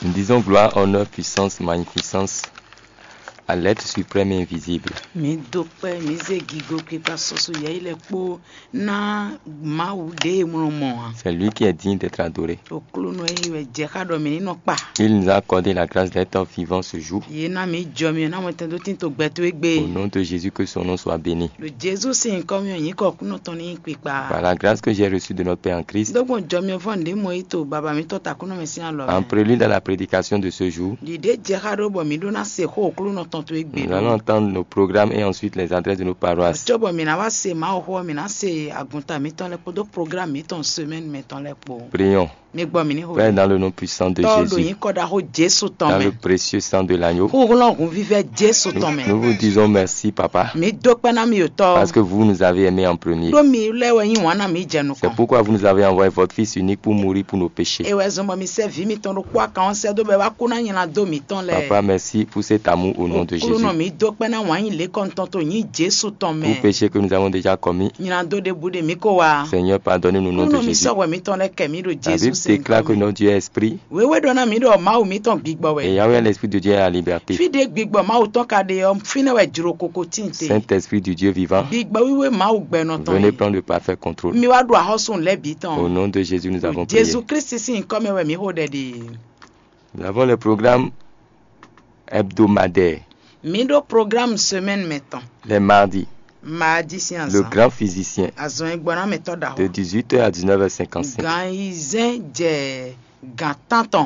Nous disons gloire, honneur, puissance, magnificence à l'être suprême et invisible. Mi dúpẹ́ mi ṣe gigo kíkà soso yẹ ilẹ̀ po na máa dé múlùmọ́. C'est lui qui est digne d'être adoré. Òkúlùnú ẹ̀yìn rẹ̀ jẹ́ ká dọ̀ mí nínú pa. Il nous a accordé la grâce d'être vivant ce jour. Yìí náà mi jọ mi náà mo tẹ́ tó tí ń tó gbẹ tó gbé. Au nom de Jésus, que son nom soit béni. Le Jésus sì ń kọ́ mi òyìn kọ̀ kúnnù tán ní pípa. Par la grâce que j'ai reçue de notre Père en Christ, Dọ́gbọ̀n jọ mi fún ǹdí mo ètò bàbá mi tọ́ta kúnnù mi sí àlọ́. en prélude à la prédication de ce jour, Dìde jẹ́ ká dọ̀ bọ̀ mi dúná ṣe kó òkúlùnú tán tó gbé. nous allons entendre nos programmes et ensuite les adresses de nos paroisses. Ọjọ́bọ̀ mi náà wá ṣe máa hó mi náà ṣe àgùntàn mi tán lẹ́pọ̀ tó programme mi tán semaine mi tán lẹ́pọ̀. Prions. Mi gbọ́ mi ní hó. Père, dans le nom puissant de Tọ́lù Jésus, yín kọ́dà hó Jésù tán dans mẹ́. le précieux sang de l'agneau, Kúrúnlọ́gùn fífẹ́ Jésù tán mẹ́. nous vous disons merci, Papa, Mi dúpẹ́ náà mi ò tọ́. parce que vous nous avez aimés en premier. Lómi lẹ́wọ̀ yín wọn náà mi jẹnu C'est kan. pourquoi vous nous avez envoyé votre Fils unique pour mourir pour nos péchés. Ewé zọmọ mi sẹ́ vi mi tán ló kó àkàwọn sẹ́ tó bẹ́ẹ̀ wá kó náà yín la dó mi tán lẹ̀. Papa, merci pour cet amour au nom de Jésus. Kúrúnà mi dúpẹ́ náà wọ́n yín lé kọ́ńtán tó yín Jésù tán Tous mẹ́. péchés que nous avons déjà commis, Yín la dó de boude mi kó wa. Seigneur, pardonnez-nous au nom de Kúrúnà mi Jésus. sọ̀wọ́ mi tán lẹ́kẹ̀ mi ló La Jésù Bible déclare que notre Dieu est esprit Wéwé dọ́nà mi dọ̀ máa wù mí tán gbígbọ́ et wẹ̀. Yahweh, l'esprit de Dieu est la liberté. Fíde gbígbọ́ máa wù tán ká de ọ fínẹ́wẹ̀ jùrọ̀ kókó tí ń tè. Saint-Esprit du Dieu vivant, Gbígbọ́ wíwé máa wù gbẹ̀nà tán venez yìí. prendre le parfait contrôle. Mi wá dùn àhọ́sùn lẹ́bi tán. Au nom de Jésus, nous avons prié. Jésù Kristi sì ń kọ́ mẹ́wẹ̀ mi hó dẹ̀dẹ̀. Nous avons le programme hebdomadaire, Mi do programme semaine mẹ́tàn. les mardis, Mardi sí le àzán. grand physicien, Àzán ẹgbọ́nà mẹ́tọ́ dà de hó. 18h à 19h55. Gan izẹ́ jẹ́ gan tántàn.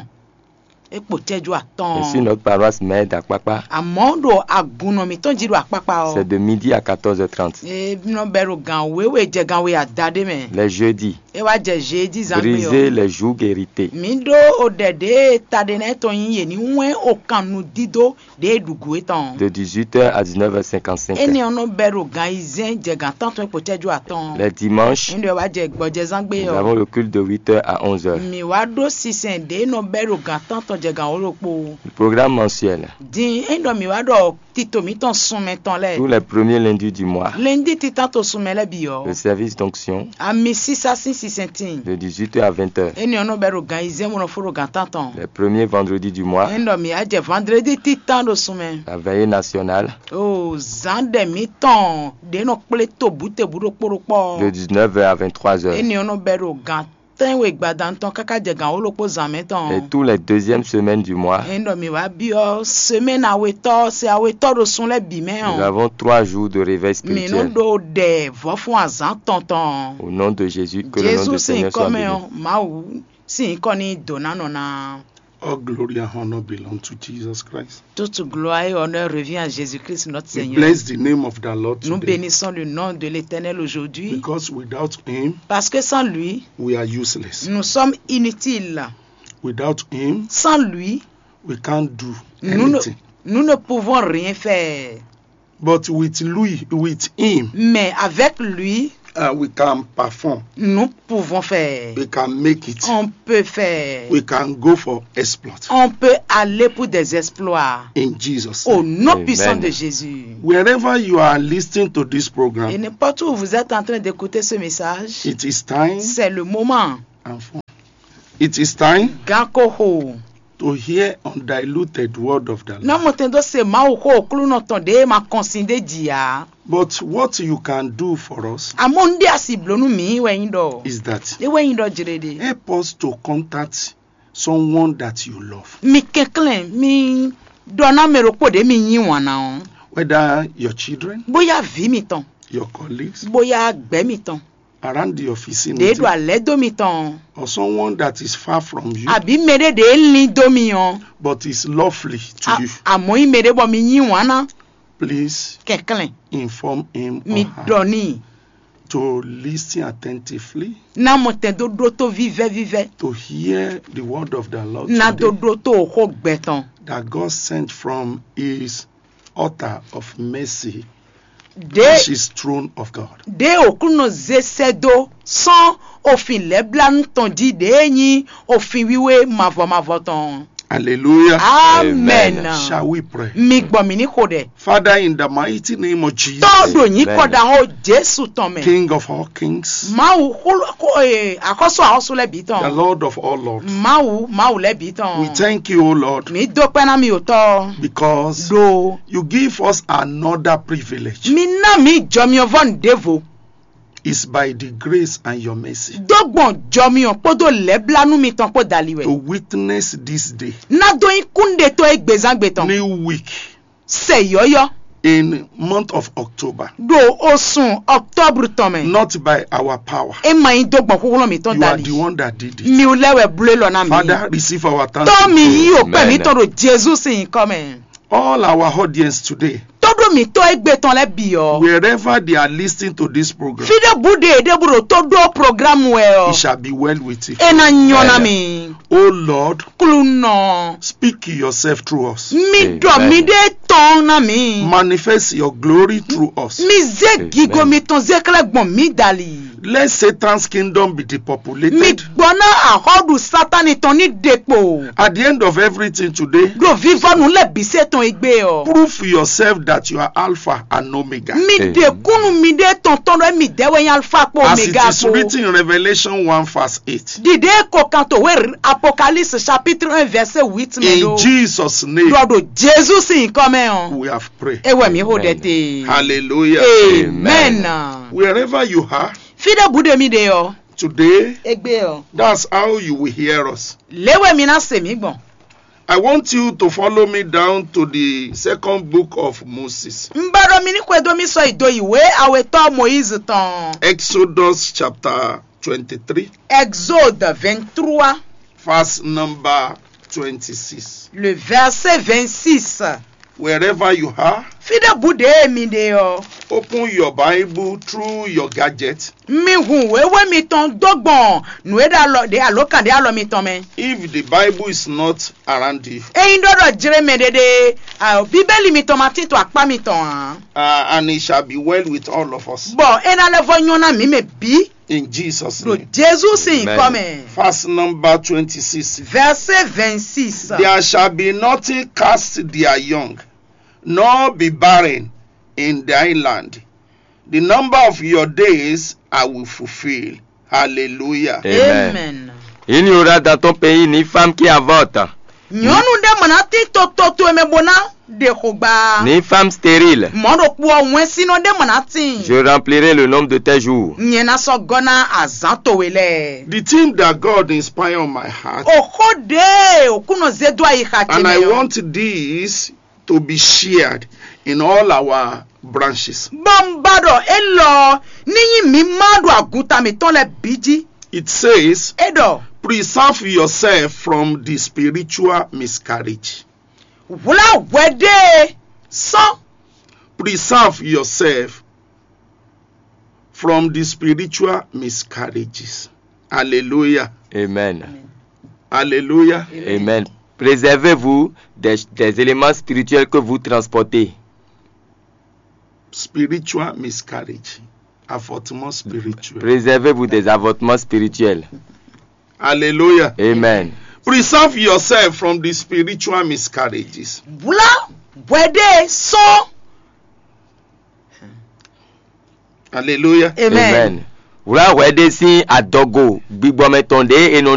Epo tẹ́jú àtàn. Et sur notre paroisse Mère d'Akpakpa, Àmọ́ do àgùnà mi tán jìrò àpápá ọ. c'est de midi à 14h30. Ebiná bẹ̀rù gan wéwé jẹ gan wé àdáde mẹ́. Les jeudis, E wá jẹ jéèdì zangbe briser ọ. les jougs hérités. Mi do òdẹ̀dẹ̀ tadẹ̀ tó yín yé ni wọ́n òkànnù dídó dé dùgù tán. De 18h à 19h55. Ẹni ọ̀nà bẹ̀rù gan izẹ́ jẹ gan tántàn epo tẹ́jú àtàn. Les dimanches, Ndé wá jẹ gbọ́jẹ zangbe nous ọ. avons le culte de 8h à 11h. Mi wá dó sísẹ̀ dé iná bẹ̀rù gan tántàn jẹ gan olóko. Le programme mensuel, Dín ẹ̀dọ̀ mi wá dọ̀ títò mi tán súnmẹ́ tán lẹ̀. tous les premiers lundis du mois, Lundi títàn tó súnmẹ́ lẹ́bi le ọ. service d'onction, Àmì sísá sí sísẹ̀ntìn. de 18h à 20h. Ẹni ọ̀nà bẹ̀rù gan izẹ́ múná fúru gan tántàn. Les premiers vendredis du mois, Ẹ̀dọ̀ mi á jẹ vendredi títàn tó súnmẹ́. la veillée nationale, O zande mi tán dénú kplé tó búté búrò kpórókpọ́. de 19h à 23h. Ẹni ọ̀nà bẹ̀rù gan tẹ́wé gbàdántàn káká jẹ gan olóko zàmẹ́ Et tán. tous les deuxièmes semaines du mois, Ẹ̀dọ̀ mi wá bí ọ semaine awetọ́ ṣe awetọ́ tó sún lẹ́bi nous mẹ́hàn. avons 3 jours de réveil Minu spirituel. do dẹ̀ vọ́ fún àzán tọ̀ntàn. Au nom de Jésus, que le nom Jésù du sì ń Seigneur kọ́ soit béni. mẹ́hàn máa wù sì ń kọ́ ní dònánọ̀nà. All glory and honor belong to Jesus Christ. Toute gloire et honneur revient à Jésus-Christ notre We Seigneur. bless the name of the Lord Nous today bénissons le nom de l'Éternel aujourd'hui because without Him parce que sans lui, we are useless. nous sommes inutiles. Without Him Sans lui, we can't do nous anything. ne pouvons rien faire. But with Him, Mais avec lui, we can perform. nous pouvons faire. We can make it. On peut faire. We can go for exploit On peut aller pour des exploits. in Jesus. Au nom Amen. puissant de Jésus. Wherever you are listening to this Et program, n'importe où vous êtes en train d'écouter ce message, it is time. c'est le moment. It is time Gankoho. to hear undiluted word of the Lord. Na motendo se ma uko okulu no tonde ma konsinde dia. But what you can do for us Amonde asiblonu mi weyindo. is that E weyindo jirede. help us to contact someone that you love, Mi keklen mi dona meropo de mi yin wana on. whether your children, Bóyá vi mi tan, your colleagues, bóyá gbe mi tan, around your de vicinity, do ale do mi tan. or someone that is far from you Àbí mere de lin do mi on. but is lovely to you. Àmọ́ imere bo mi yin wana Please keklen inform him or mi her doni. to listen attentively Na motendo do to vive to hear the word of the Lord na today do to ho gbetan. that God sent from His altar of mercy, De which is throne of God. de okuno zesedo sans òfin lebla ntondi de yin òfin wiwe mavo ton. Hallelujah. Amen. Shall we pray? Mi gbọ́ mi ní kò dẹ̀. Father, in the mighty name of Jesus, Tọ́dọ̀ yín kọ́dà ó Jésù tán mẹ́. King of all kings, Máwù àkọ́sọ́ àkọ́sọ́ lẹ́bi the tán. Lord of all lords, Máwù lẹ́bi tán. we thank you, O Lord, Mi dọ́pẹ́ náà mi ò tọ́. because Do. you give us another privilege. Mi náà mi jọ mi ọvọ́n devo. It's by the grace and your mercy Dọ́gbọ̀n jọ mi ọ̀ kpọ́dọ̀ lẹ́blanú mi tán kó dàlí to wẹ̀. witness this day, Nádọ́ yín kúndé tó egbèzángbè tán. new week Sẹ̀yọ́yọ́. in month of October, Do oṣù October tán mẹ́. not by our power. E ma yín dọ́gbọ̀n kúkúrú mi tán You are dàlí. the one that did it. Mi ò lẹ́wẹ̀ búlé lọ́nà mi. Father, receive our Tọ́ thanks. mi yí ò pẹ́ mi Amen. tọ́dọ̀ Jésù sì yín kọ́ mẹ́. All our audience today, Tọ́dọ̀ mi tó egbe tán lẹ́bi ọ́. wherever they are listening to this program, Fide bude edeburo tọ́dọ̀ programu ẹ̀ it ọ́. shall be well with you. Ena nyɔna mi. Oh Lord, Kulu nɔ. speak yourself through us. Mi dɔ Amen. mi de tɔn na mi. Manifest your glory through us. Mi ze gigo mi tɔn zekele gbɔn mi dali. Let Satan's kingdom be Mi depopulated. gbɔna ahɔdu satani tɔn ni depo. At the end of everything today, Do vivɔnu le bise tɔn igbe ɔ. prove yourself that you are Alpha and Omega. Mi de kunu mi de tɔn tɔn dɔ mi dɛwɛ yan alfa kpo As it omega is kpo. written in Revelation 1 verse 8. Dide ko kanto we Apocalypse chapitre 1 verset 8 me do. In Jesus' name, Do Jésus si nkɔmɛ ɔ. we have prayed. Ewe mi ho dete. Hallelujah. Amen. Wherever you are Fide bude mi de yo. today, Egbe yo. that's how you will hear us. Lewe mi na se mi gbon. I want you to follow me down to the second book of Moses. Mbaro mi ni kwedo mi so ido iwe aweto Moïse ton. Exodus chapter 23, Exode 23, verse number 26. le verset 26. Wherever you are, Fide bude mi de yo. open your Bible through your gadget. Mi hun wewe mi ton dogbon. Nwe da lo de alokan de alo mi ton men. If the Bible is not around you, E indodo jire me dede. Bibeli mi ton matin to akpa mi ton. and it shall be well with all of us. Bon, e na levo nyona mi me bi. In Jesus' Do name. Jésus si Amen. nkɔmɛ. Verse number 26. Verset 26. There shall be nothing cast their young, nor be barren in thy land. The number of your days I will fulfill. Hallelujah. Amen. Il n'y aura dans ton pays ni femme qui avorte, Nyɔnu ɖe mena ti toto emebona de xɔgba. ni femme stérile. Mɔɖokpoɔ wɛsinɔ ɖe mena ti. Je remplirai le nombre de tes jours. Nyena sɔ gɔna azãtowe lɛ. The theme that God inspired on my heart, Oxɔ de okunɔ zedo ayi xatsi and I me yɔ. want this to be shared in all our branches. Bɔnbadɔ elɔ niyi mi ma do agutamitɔ le bidzi. It says, Eɖɔ preserve yourself from the spiritual miscarriage. wula wɛde sɔn. Preserve yourself from the spiritual miscarriages. Hallelujah. Amen. Hallelujah. Amen. Préservez-vous des éléments spirituels que vous transportez. Spiritual miscarriage. Avortement spiritual. Préservez-vous des avortements spirituels. Hallelujah. Amen. Preserve yourself from the spiritual miscarriages. Wula wɛde sɔn. Hallelujah. Amen. Amen. Wúrà wẹ́dẹ́ sí àdọ́gò gbígbọ́mẹtọ̀ndé ẹnu